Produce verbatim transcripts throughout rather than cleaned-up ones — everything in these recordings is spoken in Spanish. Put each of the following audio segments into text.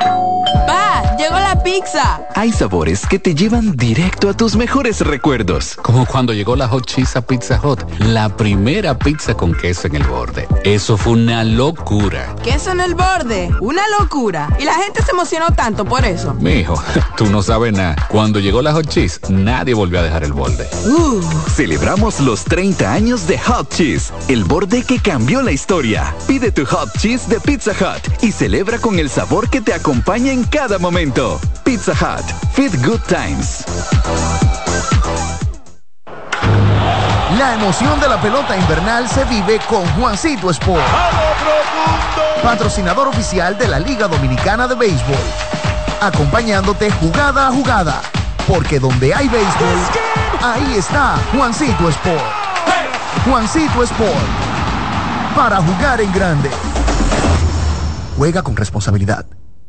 ¡Pa! ¡Llegó la pizza! Hay sabores que te llevan directo a tus mejores recuerdos. Como cuando llegó la Hot Cheese a Pizza Hut, la primera pizza con queso en el borde. Eso fue una locura. ¿Queso en el borde? ¡Una locura! Y la gente se emocionó tanto por eso. Mijo, tú no sabes nada. Cuando llegó la Hot Cheese, nadie volvió a dejar el borde. Uh. Celebramos los treinta años de Hot Cheese, el borde que cambió la historia. Pide tu Hot Cheese de Pizza Hut y celebra con el sabor que te acompaña en cada momento. Pizza Hut. Fit Good Times. La emoción de la pelota invernal se vive con Juancito Sport, patrocinador oficial de la Liga Dominicana de Béisbol. Acompañándote jugada a jugada, porque donde hay béisbol, ahí está Juancito Sport. Juancito Sport, para jugar en grande. Juega con responsabilidad.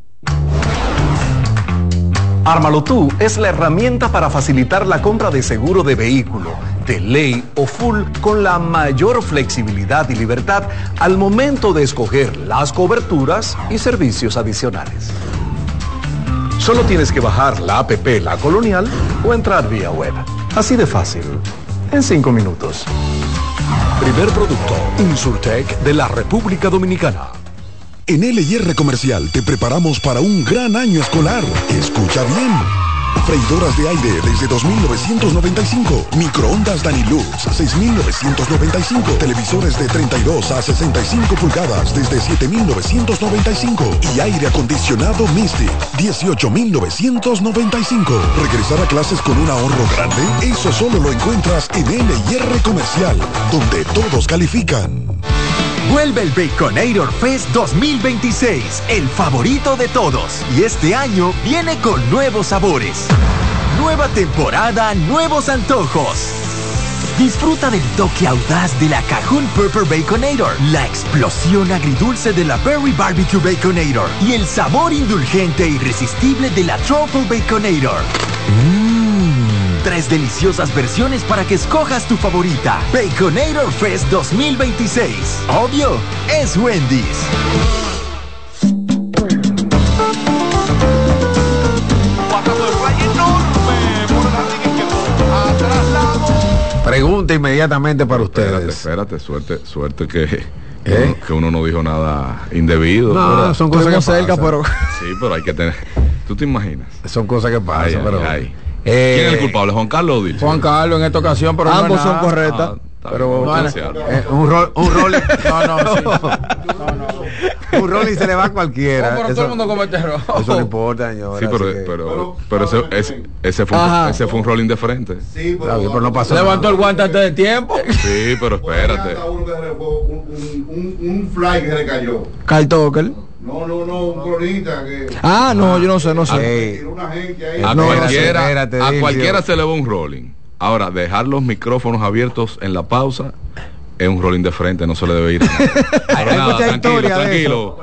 Ármalo Tú es la herramienta para facilitar la compra de seguro de vehículo, de ley o full, con la mayor flexibilidad y libertad al momento de escoger las coberturas y servicios adicionales. Solo tienes que bajar la app La Colonial o entrar vía web. Así de fácil, en cinco minutos. Primer producto, Insurtech de la República Dominicana. En L y R Comercial te preparamos para un gran año escolar. Escucha bien. Freidoras de aire desde dos mil novecientos noventa y cinco. Microondas Danilux seis mil novecientos noventa y cinco. Televisores de treinta y dos a sesenta y cinco pulgadas desde siete mil novecientos noventa y cinco. Y aire acondicionado Mystic dieciocho mil novecientos noventa y cinco. Regresar a clases con un ahorro grande. Eso solo lo encuentras en L y R Comercial, donde todos califican. Vuelve el Baconator Fest dos mil veintiséis, el favorito de todos. Y este año viene con nuevos sabores. Nueva temporada, nuevos antojos. Disfruta del toque audaz de la Cajun Pepper Baconator, la explosión agridulce de la Berry Barbecue Baconator y el sabor indulgente e irresistible de la Truffle Baconator. Mmm. Tres deliciosas versiones para que escojas tu favorita. Baconator Fest dos mil veintiséis. Obvio, es Wendy's. Pregunta inmediatamente para ustedes. Espérate, espérate, suerte, suerte que, ¿Eh? que, uno, que uno no dijo nada indebido. No, pero, son cosas que cerca, pero sí, pero hay que tener. ¿Tú te imaginas? Son cosas que pasan, ay, pero. Ay, ay. Eh, ¿Quién es el culpable? ¿Juan Carlos o Dilson? Juan Carlos en esta ocasión, pero ambos no son correctas. Ah, pero no, no, eh, un rol, un rol. No, no, sí. no, no. Un rol y se le va a cualquiera. No, pero eso, todo el mundo comete error. Eso no importa, señora. Sí, pero, que... pero, pero ese, ese, ese, fue un, ese fue un rol indiferente. Sí, pero, bien, pero no pasó. Levantó nada. el guante antes de tiempo. Sí, pero espérate. Un, un, un, un fly que se le cayó. Kyle Tucker. No, no, no, un cronista que... Ah, no, yo no sé, no sé. Hey. Una gente ahí. A no, cualquiera, espérate, a Dilcio. cualquiera se le va un rolling. Ahora, dejar los micrófonos abiertos en la pausa es un rolling de frente, no se le debe ir. Hay Nada, mucha tranquilo, historia de tranquilo.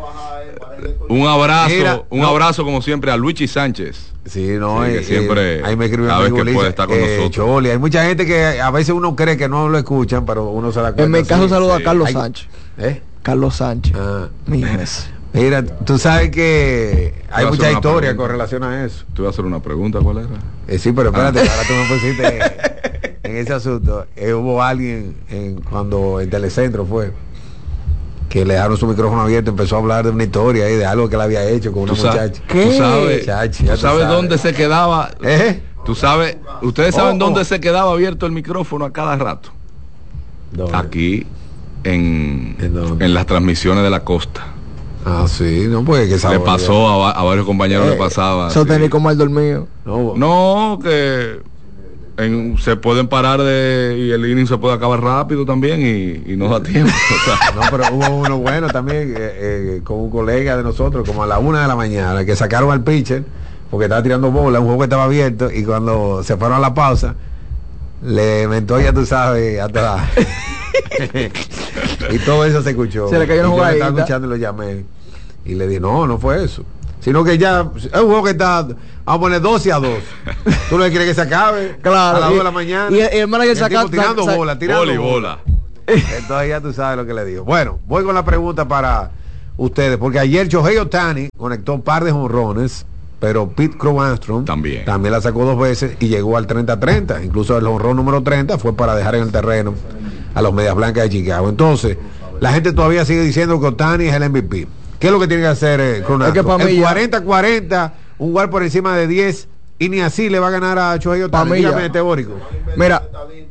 Un abrazo, Mira, un no. abrazo como siempre a Luigi Sánchez. Sí, no, Sí, que eh, siempre, eh, ahí me escribe cada vez que puede estar con nosotros. Choli, hay mucha gente que a veces uno cree que no lo escuchan, pero uno se da cuenta. En mi caso, sí, saludo sí. a Carlos Hay- Sánchez. ¿Eh? Carlos Sánchez. Ah. Mías. Mira, tú sabes que hay Voy a mucha hacer una historia pregunta. con relación a eso. Te voy a hacer una pregunta, ¿cuál era? Eh, sí, pero espérate, Ah. ahora tú me pusiste en ese asunto. Eh, hubo alguien en, cuando en Telecentro fue que le dejaron su micrófono abierto, empezó a hablar de una historia y de algo que él había hecho con una ¿Tú sabes, muchacha. ¿Tú sabes, Chachi, tú ya tú sabes sabes. dónde se quedaba? ¿Eh? Tú sabes, ustedes saben Oh, dónde oh. se quedaba abierto el micrófono a cada rato. ¿Dónde? Aquí en, ¿En dónde? en las transmisiones de la costa. Ah, sí, no puede que Le sabe. pasó a, va- a varios compañeros, Eh, le pasaba. Eso sí. tenía como mal dormido. No, No, que en- se pueden parar de y el inning se puede acabar rápido también y, y no da tiempo. O sea, no, pero hubo uno bueno también eh, eh, con un colega de nosotros, como a la una de la mañana, que sacaron al pitcher porque estaba tirando bola, un juego que estaba abierto, y cuando se fueron a la pausa, le mentó, ya tú sabes, hasta y todo eso se escuchó. Se le cayó una Y yo jugadita. estaba escuchando y lo llamé y le dije, no, no fue eso, sino que ya es un juego que está, vamos a poner doce a dos. Tú no quieres que se acabe Claro. a las y- dos de la mañana Y, y el manager el tipo saca, tirando saca- bola, tirando bola y bola. Entonces ya tú sabes lo que le digo. Bueno, voy con la pregunta para ustedes, porque ayer Shohei Ohtani conectó un par de jonrones, pero Pete Crow Armstrong también. también la sacó dos veces y llegó al treinta treinta. Incluso el jonrón número treinta fue para dejar en el terreno a los Medias Blancas de Chicago. Entonces, la gente todavía sigue diciendo que Ohtani es el M V P. ¿Qué es lo que tiene que hacer eh, Crow Armstrong? Es que el ya... cuarenta cuarenta, un jugar por encima de diez, y ni así le va a ganar a Shohei Ohtani. Dígame, teórico. Mira,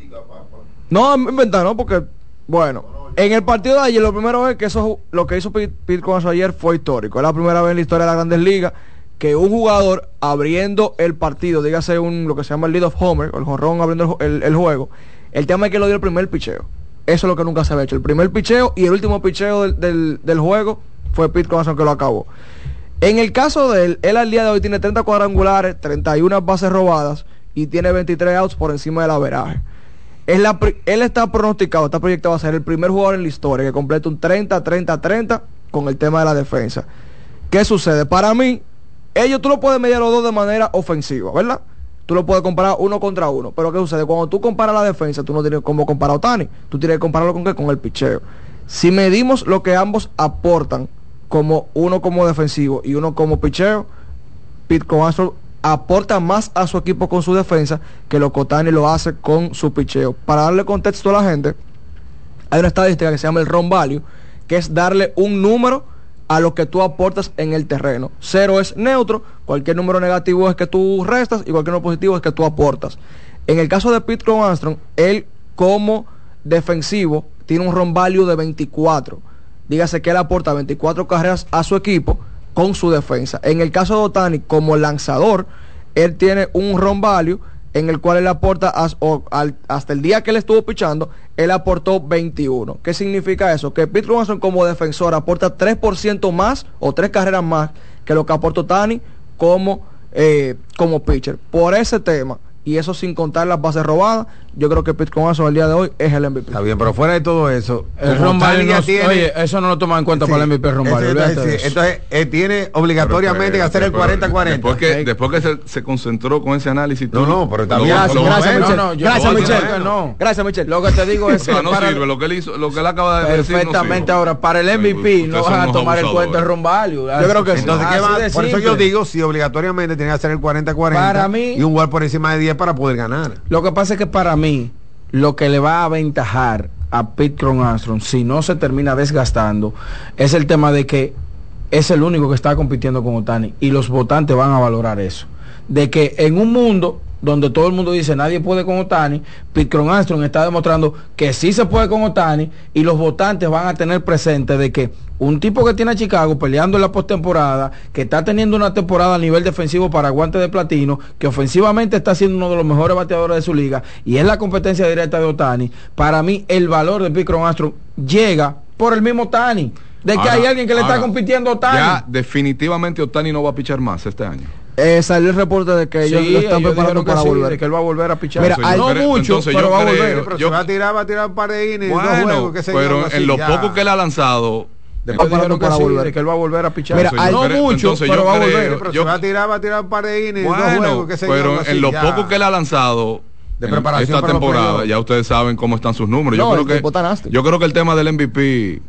no inventar, no, porque, bueno, en el partido de ayer, lo primero es que eso, lo que hizo Pete, Pete Crow Armstrong ayer fue histórico. Es la primera vez en la historia de las Grandes Ligas que un jugador abriendo el partido, dígase un lo que se llama el lead of homer, o el jonrón abriendo el, el, el juego, el tema es que lo dio el primer picheo. Eso es lo que nunca se había hecho. El primer picheo y el último picheo del, del, del juego fue Pete Crow Armstrong que lo acabó. En el caso de él, él al día de hoy tiene treinta cuadrangulares, treinta y una bases robadas y tiene veintitrés outs por encima del averaje. Es la, él está pronosticado, está proyectado a ser el primer jugador en la historia que complete un treinta treinta treinta con el tema de la defensa. ¿Qué sucede? Para mí, ellos tú lo puedes medir los dos de manera ofensiva, ¿verdad? Tú lo puedes comparar uno contra uno. Pero ¿qué sucede? Cuando tú comparas la defensa, tú no tienes cómo comparar a Ohtani. Tú tienes que compararlo con qué? Con el picheo. Si medimos lo que ambos aportan, como uno como defensivo y uno como picheo, Pete Crow Armstrong aporta más a su equipo con su defensa que lo que Ohtani lo hace con su picheo. Para darle contexto a la gente, hay una estadística que se llama el run value, que es darle un número a lo que tú aportas en el terreno. Cero es neutro, cualquier número negativo es que tú restas y cualquier número positivo es que tú aportas. En el caso de Pete Crow Armstrong, él como defensivo tiene un run value de veinticuatro. Dígase que él aporta veinticuatro carreras a su equipo con su defensa. En el caso de Ohtani, como lanzador, él tiene un run value en el cual él aporta as, o, al, hasta el día que él estuvo pichando, él aportó veintiuno. ¿Qué significa eso? Que Pete Crow Armstrong como defensor aporta tres por ciento más o tres carreras más que lo que aporta Ohtani como, eh, como pitcher. Por ese tema, y eso sin contar las bases robadas, yo creo que Pete Crow Armstrong el día de hoy es el M V P. Está bien, pero fuera de todo eso, el ron value no, tiene, oye, eso no lo toma en cuenta sí, para el M V P ron value. Entonces, sí, entonces eh, tiene obligatoriamente que hacer el cuarenta cuarenta. Después que, okay. después que se, se concentró con ese análisis. No, no, pero está bien. Gracias, gracias, Michelle. No, no, gracias, Michelle. No. Gracias, Michelle. Lo que te digo es que no sirve, lo que él hizo, lo que él acaba de decir. Perfectamente, ahora para el M V P no van a tomar en cuenta el ron value. Yo creo que sí. Entonces, ¿qué va? Por eso yo digo, si obligatoriamente tiene que hacer el cuarenta cuarenta para mí, y un jugar por encima de diez para poder ganar. Lo que pasa es que para mí lo que le va a aventajar a Pete Crow Armstrong, si no se termina desgastando, es el tema de que es el único que está compitiendo con Ohtani y los votantes van a valorar eso. De que en un mundo donde todo el mundo dice nadie puede con Ohtani, Pete Crow Armstrong está demostrando que sí se puede con Ohtani y los votantes van a tener presente de que un tipo que tiene a Chicago peleando en la postemporada, que está teniendo una temporada a nivel defensivo para guante de platino, que ofensivamente está siendo uno de los mejores bateadores de su liga y es la competencia directa de Ohtani. Para mí el valor de Pete Crow Armstrong llega por el mismo Ohtani, de que ahora, hay alguien que le ahora, está compitiendo a Ohtani. Ya definitivamente Ohtani no va a pichar más este año. Eh, salió el reporte de que ellos sí, lo están ellos preparando para que volver, sí, de que él va a volver a pichar. Mira, entonces, no creo, mucho, pero va a volver. Creo, pero yo, se va a tirar, va a tirar un par de innings, bueno, dos juegos, qué sé pero yo, en así, lo ya. poco que él ha lanzado, después dijeron que, sí, de que él va a volver a pichar. Mira, hay no mucho, entonces pero yo va a creo, volver. Pero yo, se va a tirar, va a tirar un par de innings, bueno, dos juegos, qué sé pero yo, así, en lo ya. poco que él ha lanzado de en preparación esta temporada, ya ustedes saben cómo están sus números. No, yo creo que yo creo que el tema del M V P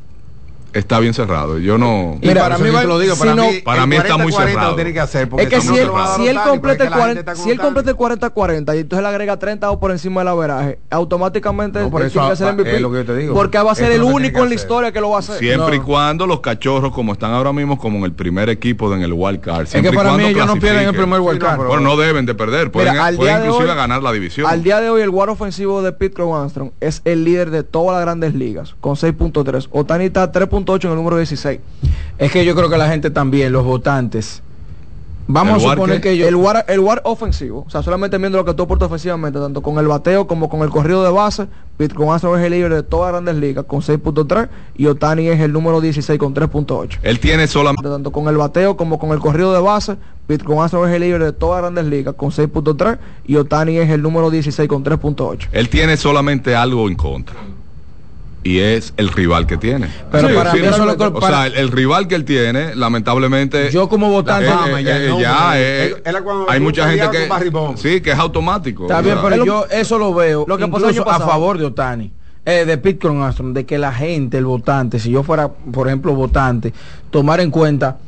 está bien cerrado. Yo no. Mira, para mí, va, lo digo, para, si mí, no, para mí está muy cerrado. Tiene que hacer es que si él, si él completa el cuarenta, si él completa el cuarenta cuarenta y entonces le agrega treinta o por encima del averaje, automáticamente no, por él eso, tiene que ser M V P. Es lo que yo te digo. Porque va a ser eso el no único en la historia que lo va a hacer. Siempre no. y cuando los cachorros, como están ahora mismo, como en el primer equipo de en el wild card. Es que para mí ellos no pierden el primer wild card. Sí, no, bueno, no deben de perder. Pueden, Mira, pueden inclusive hoy, ganar la división. Al día de hoy, el guard ofensivo de Pete Crow Armstrong es el líder de todas las grandes ligas, con seis punto tres. Ohtani está tres punto ocho en el número dieciséis. Es que yo creo que la gente también, los votantes, vamos a suponer que ellos... El WAR, el WAR ofensivo, o sea, solamente viendo lo que tú aportas ofensivamente, tanto con el bateo como con el corrido de base, Pete Crow Armstrong es el líder de todas las grandes ligas con seis punto tres y Ohtani es el número dieciséis con tres punto ocho. Él tiene solamente... Tanto con el bateo como con el corrido de base, Pete Crow Armstrong es el líder de todas las grandes ligas con seis punto tres y Ohtani es el número dieciséis con tres punto ocho. Él tiene solamente algo en contra. Y es el rival que tiene. Pero sí, para mí eso lo que, o sea, el, el rival que él tiene, lamentablemente, yo como votante, eh, eh, eh, ya es, hay mucha gente que sí, que es automático. Está bien, sea, pero yo eso lo veo lo que incluso pasó a favor de Ohtani. eh, de Pete Cronin, de que la gente, el votante, si yo fuera, por ejemplo, votante, tomar en cuenta